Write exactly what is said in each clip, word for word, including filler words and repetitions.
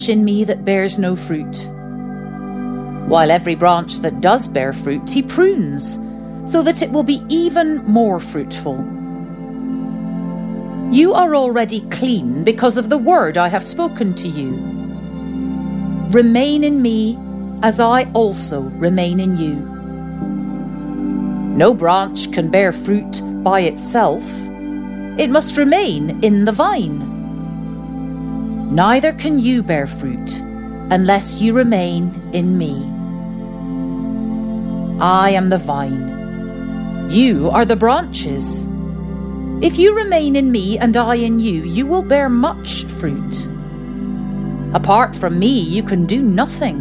in me that bears no fruit, while every branch that does bear fruit he prunes, so that it will be even more fruitful. You are already clean because of the word I have spoken to you. Remain in me as I also remain in you. No branch can bear fruit by itself. It must remain in the vine. Neither can you bear fruit unless you remain in me. I am the vine. You are the branches. If you remain in me and I in you, you will bear much fruit. Apart from me, you can do nothing.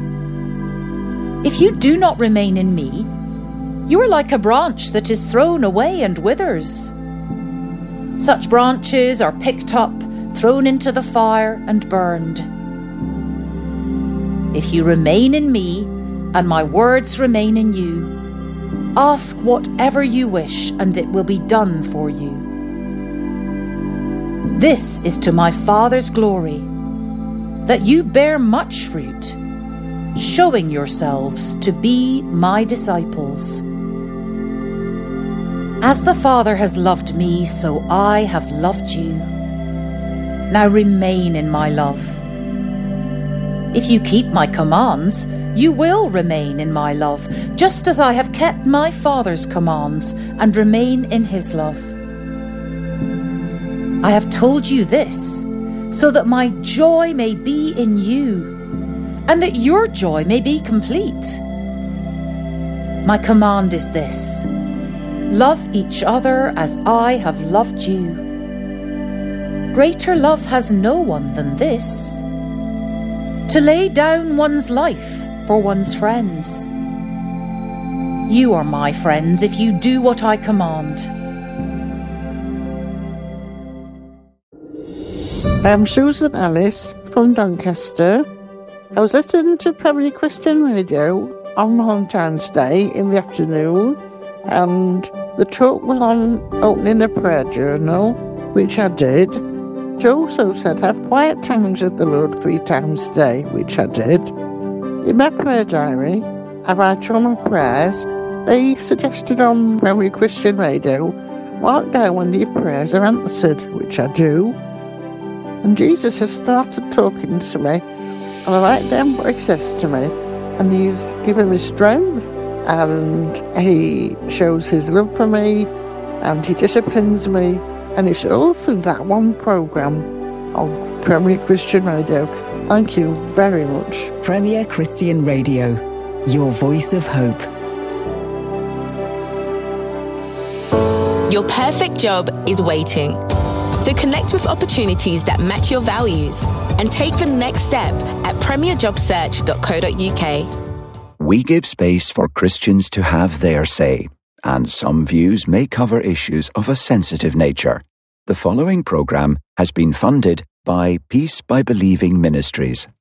If you do not remain in me, you are like a branch that is thrown away and withers. Such branches are picked up, thrown into the fire and burned. If you remain in me and my words remain in you, ask whatever you wish and it will be done for you. This is to my Father's glory, that you bear much fruit, showing yourselves to be my disciples. As the Father has loved me, so I have loved you. Now remain in my love. If you keep my commands, you will remain in my love, just as I have kept my Father's commands and remain in his love. I have told you this, so that my joy may be in you, and that your joy may be complete. My command is this: love each other as I have loved you. Greater love has no one than this, to lay down one's life for one's friends. You are my friends if you do what I command. I'm Susan Ellis from Doncaster. I was listening to Premier Christian Radio on Valentine's Day in the afternoon, and the talk was on opening a prayer journal, which I did. It also said have quiet times with the Lord three times a day, which I did. In my prayer diary, I write all my prayers. They suggested on Premier Christian Radio, mark down when your prayers are answered, which I do. And Jesus has started talking to me, and I write down what he says to me, and he's given me strength, and he shows his love for me, and he disciplines me, and it's all through that one programme of Premier Christian Radio. Thank you very much. Premier Christian Radio, your voice of hope. Your perfect job is waiting. So connect with opportunities that match your values and take the next step at premier job search dot co dot uk. We give space for Christians to have their say, and some views may cover issues of a sensitive nature. The following programme has been funded by Peace by Believing Ministries.